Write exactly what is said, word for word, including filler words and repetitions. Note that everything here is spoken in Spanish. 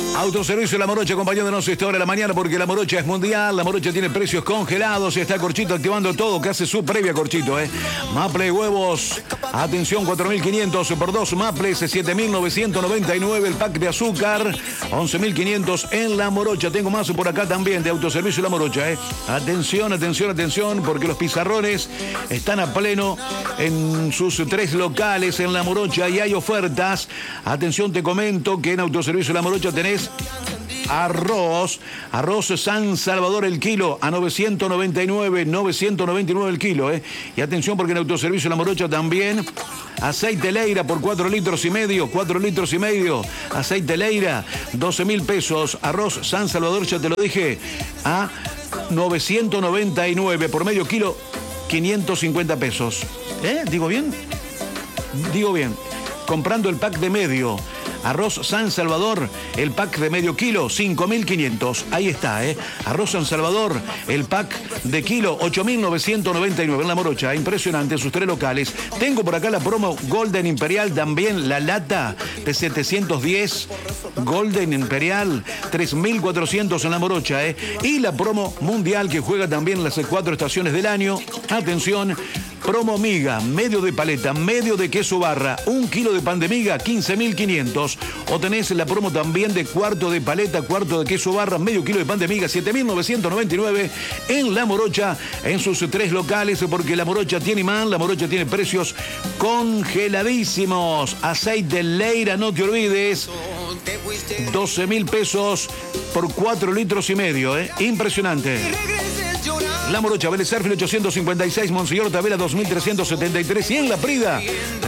Autoservicio La Morocha acompañándonos esta hora de la mañana porque La Morocha es mundial, La Morocha tiene precios congelados, está Corchito activando todo, que hace su previa Corchito, ¿eh? Maple huevos, atención, cuatro mil quinientos por dos Maples, siete mil novecientos noventa y nueve el pack de azúcar, once mil quinientos en La Morocha. Tengo más por acá también de Autoservicio La Morocha, ¿eh? Atención, atención, atención, porque los pizarrones están a pleno en sus tres locales en La Morocha y hay ofertas. Atención, te comento que en Autoservicio La Morocha tenés arroz, arroz San Salvador el kilo a novecientos noventa y nueve, novecientos noventa y nueve el kilo, ¿eh? Y atención porque en Autoservicio La Morocha también aceite Leira por cuatro litros y medio, cuatro litros y medio, aceite Leira, doce mil pesos, arroz San Salvador, ya te lo dije, a novecientos noventa y nueve por medio kilo, quinientos cincuenta pesos. ¿Eh? ¿Digo bien? Digo bien. Comprando el pack de medio. Arroz San Salvador, el pack de medio kilo, cinco mil quinientos. Ahí está, ¿eh? Arroz San Salvador, el pack de kilo, ocho mil novecientos noventa y nueve en La Morocha. Impresionante, sus tres locales. Tengo por acá la promo Golden Imperial, también la lata de setecientos diez. Golden Imperial, tres mil cuatrocientos en La Morocha, ¿eh? Y la promo mundial que juega también las cuatro estaciones del año. Atención. Promo miga, medio de paleta, medio de queso barra, un kilo de pan de miga, quince mil quinientos. O tenés la promo también de cuarto de paleta, cuarto de queso barra, medio kilo de pan de miga, siete mil novecientos noventa y nueve en La Morocha, en sus tres locales, porque La Morocha tiene imán, La Morocha tiene precios congeladísimos. Aceite Leira, no te olvides, doce mil pesos por cuatro litros y medio, ¿eh? Impresionante. La Morocha, Vélez Sarsfield ochocientos cincuenta y seis, Monseñor Tavera dos mil trescientos setenta y tres y en La Prida